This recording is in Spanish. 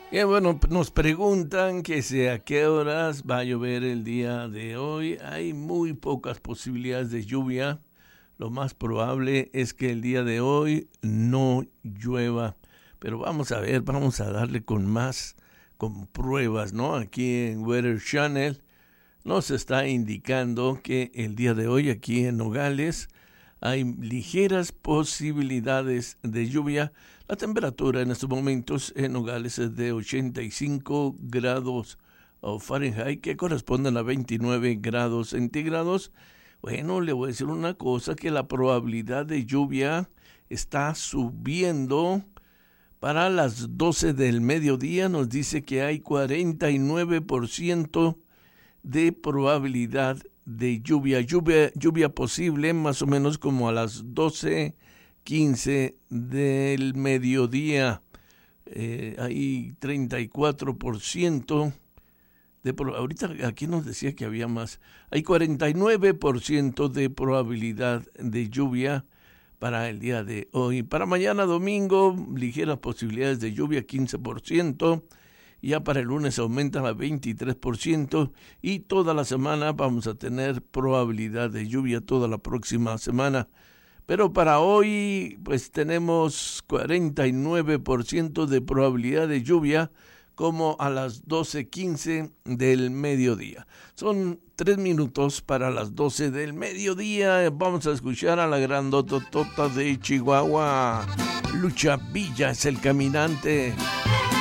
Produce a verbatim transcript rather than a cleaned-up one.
Y bueno, nos preguntan que si a qué horas va a llover el día de hoy. Hay muy pocas posibilidades de lluvia. Lo más probable es que el día de hoy no llueva. Pero vamos a ver, vamos a darle con más, con pruebas, ¿no? Aquí en Weather Channel nos está indicando que el día de hoy aquí en Nogales hay ligeras posibilidades de lluvia. La temperatura en estos momentos en Nogales es de ochenta y cinco grados Fahrenheit, que corresponden a veintinueve grados centígrados. Bueno, le voy a decir una cosa, que la probabilidad de lluvia está subiendo. Para las doce del mediodía nos dice que hay cuarenta y nueve por ciento de probabilidad de lluvia, lluvia, lluvia posible más o menos como a las doce quince del mediodía. Eh, hay treinta y cuatro por ciento de ahorita aquí nos decía que había más. Hay cuarenta y nueve por ciento de probabilidad de lluvia para el día de hoy. Para mañana domingo, ligeras posibilidades de lluvia, quince por ciento. Ya para el lunes aumentan a veintitrés por ciento y toda la semana vamos a tener probabilidad de lluvia toda la próxima semana. Pero para hoy pues tenemos cuarenta y nueve por ciento de probabilidad de lluvia como a las doce quince del mediodía. Son tres minutos para las doce del mediodía. Vamos a escuchar a la grandototota de Chihuahua. Lucha Villa es el caminante.